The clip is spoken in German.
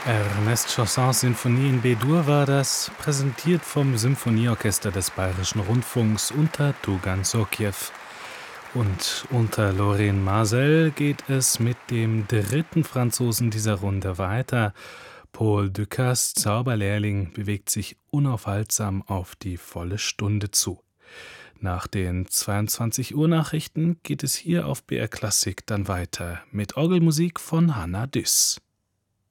Ernest Chaussons Sinfonie in B-Dur war das, präsentiert vom Symphonieorchester des Bayerischen Rundfunks unter Tugan Sokjew. Und unter Lorraine Marcel geht es mit dem dritten Franzosen dieser Runde weiter. Paul Dukas Zauberlehrling bewegt sich unaufhaltsam auf die volle Stunde zu. Nach den 22 Uhr Nachrichten geht es hier auf BR Klassik dann weiter mit Orgelmusik von Hanna Düss.